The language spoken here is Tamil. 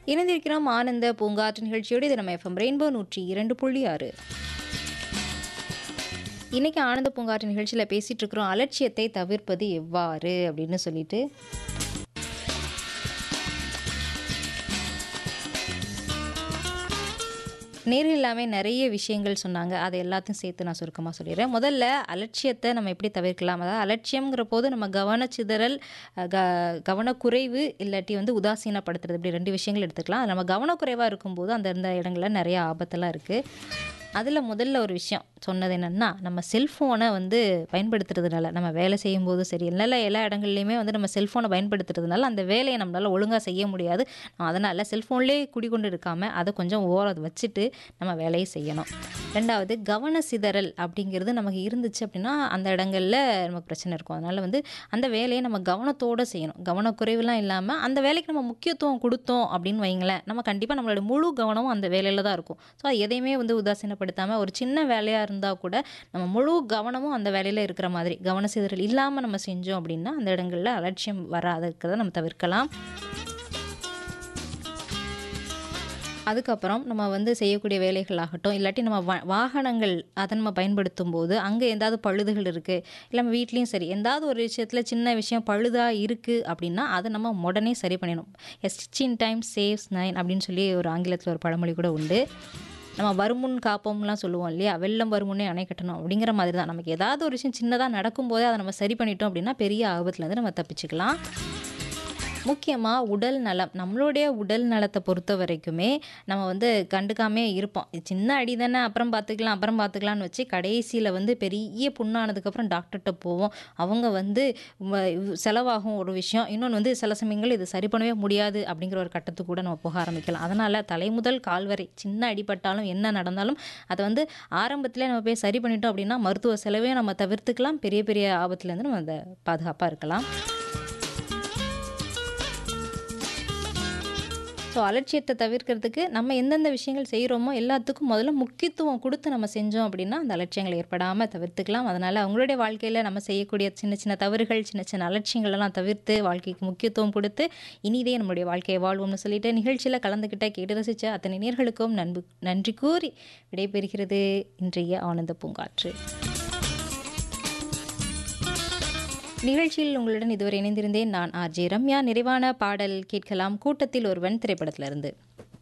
இணைந்திருக்கிறோம் ஆனந்த பூங்காற்று நிகழ்ச்சியோடு. இது நம்ம எஃப்எம் ரெயின்போ 102.6. இன்னைக்கு ஆனந்த பூங்காற்று நிகழ்ச்சியில் பேசிட்டு இருக்கிறோம் அலட்சியத்தை தவிர்ப்பது எவ்வாறு அப்படின்னு சொல்லிட்டு. நேரில் எல்லாமே நிறைய விஷயங்கள் சொன்னாங்க. அதை எல்லாத்தையும் சேர்த்து நான் சுருக்கமாக சொல்லிடுறேன். முதல்ல அலட்சியத்தை நம்ம எப்படி தவிர்க்கலாம்? அதாவது அலட்சியம்ங்கிற போது நம்ம கவனச்சிதறல், கவனக்குறைவு இல்லாட்டி உதாசீனப்படுத்துறது, இப்படி 2 விஷயங்கள் எடுத்துக்கலாம். அது நம்ம கவனக்குறைவாக இருக்கும்போது அந்த இடங்களில் நிறைய ஆபத்தெல்லாம் இருக்குது. அதில் முதல்ல ஒரு விஷயம் சொன்னது என்னென்னா, நம்ம செல்ஃபோனை பயன்படுத்துறதுனால, நம்ம வேலை செய்யும்போது சரி, எல்லா இடங்கள்லையுமே நம்ம செல்ஃபோனை பயன்படுத்துறதுனால அந்த வேலையை நம்மளால் ஒழுங்காக செய்ய முடியாது. அதனால் செல்ஃபோன்லேயே குடிக்கொண்டு இருக்காமல் அதை கொஞ்சம் ஓரம் வச்சுட்டு நம்ம வேலையை செய்யணும். 2வது, கவன சிதறல் அப்படிங்கிறது நமக்கு இருந்துச்சு அப்படின்னா அந்த இடங்களில் நமக்கு பிரச்சனை இருக்கும். அதனால் அந்த வேலையை நம்ம கவனத்தோடு செய்யணும். கவனக்குறைவுலாம் இல்லாமல் அந்த வேலைக்கு நம்ம முக்கியத்துவம் கொடுத்தோம் அப்படின்னு வைங்களேன், நம்ம கண்டிப்பாக நம்மளோட முழு கவனமும் அந்த வேலையில் தான் இருக்கும். ஸோ எதையுமே உதாசீனப்படுத்தாமல் ஒரு சின்ன வேலையாக இருந்தால் கூட நம்ம முழு கவனமும் அந்த வேலையில் இருக்கிற மாதிரி, கவன சிதறல் இல்லாமல் நம்ம செஞ்சோம் அப்படின்னா அந்த இடங்களில் அலட்சியம் வராதுக்கிறத நம்ம தவிர்க்கலாம். அதுக்கப்புறம் நம்ம செய்யக்கூடிய வேலைகளாகட்டும், இல்லாட்டி நம்ம வாகனங்கள் அதை நம்ம பயன்படுத்தும் போது அங்கே ஏதாவது பழுதுகள் இருக்குது, இல்லை நம்ம வீட்லேயும் சரி ஏதாவது ஒரு விஷயத்தில் சின்ன விஷயம் பழுதாக இருக்குது அப்படின்னா அதை நம்ம உடனே சரி பண்ணிடணும். ஸ்டிச்சிங் டைம் சேவ்ஸ் 9 அப்படின்னு சொல்லி ஒரு ஆங்கிலத்தில் ஒரு பழமொழி கூட உண்டு. நம்ம வருமுன் காப்போம்லாம் சொல்லுவோம் இல்லையா, வெள்ளம் வருமுன்னே அணை கட்டணும் அப்படிங்கிற மாதிரி தான். நமக்கு ஏதாவது ஒரு விஷயம் சின்னதாக நடக்கும்போதே அதை நம்ம சரி பண்ணிட்டோம் அப்படின்னா பெரிய ஆபத்துலேருந்து நம்ம தப்பிச்சுக்கலாம். முக்கியமாக உடல் நலம், நம்மளுடைய உடல் நலத்தை பொறுத்த வரைக்குமே நம்ம கண்டுக்காமே இருப்போம். சின்ன அடி தானே, அப்புறம் பார்த்துக்கலான்னு வச்சு கடைசியில் பெரிய புண்ணானதுக்கப்புறம் டாக்டர்கிட்ட போவோம். அவங்க செலவாகும் ஒரு விஷயம். இன்னொன்று சில சமயங்கள் இது சரி பண்ணவே முடியாது அப்படிங்கிற ஒரு கட்டத்துக்கு கூட நம்ம போக ஆரம்பிக்கலாம். அதனால் தலைமுதல் கால் வரை சின்ன அடிபட்டாலும் என்ன நடந்தாலும் அதை ஆரம்பத்திலே நம்ம போய் சரி பண்ணிட்டோம் அப்படின்னா மருத்துவ செலவே நம்ம தவிர்த்துக்கலாம். பெரிய பெரிய ஆபத்துலேருந்து நம்ம அதை பாதுகாப்பாக இருக்கலாம். ஸோ அலட்சியத்தை தவிர்க்கிறதுக்கு நம்ம எந்தெந்த விஷயங்கள் செய்கிறோமோ எல்லாத்துக்கும் முதல்ல முக்கியத்துவம் கொடுத்து நம்ம செஞ்சோம் அப்படின்னா அந்த அலட்சியங்கள் ஏற்படாமல் தவிர்த்துக்கலாம். அதனால் அவங்களுடைய வாழ்க்கையில் நம்ம செய்யக்கூடிய சின்ன சின்ன தவறுகள், சின்ன சின்ன அலட்சியங்களெல்லாம் தவிர்த்து வாழ்க்கைக்கு முக்கியத்துவம் கொடுத்து இனிதே நம்மளுடைய வாழ்க்கையை வாழ்வோம்னு சொல்லிட்டு நிகழ்ச்சியில் கலந்துக்கிட்ட கேட்டு ரசித்த அத்தனை நேயர்களுக்கும் நன்றி கூறி விடைபெறுகிறது இன்றைய ஆனந்த பூங்காற்று நிகழ்ச்சியில். உங்களுடன் இதுவரை இணைந்திருந்தேன் நான் ஆர்ஜே ரம்யா. நிறைவான பாடல் கேட்கலாம், கூட்டத்தில் ஒருவன் திரைப்படத்திலிருந்து.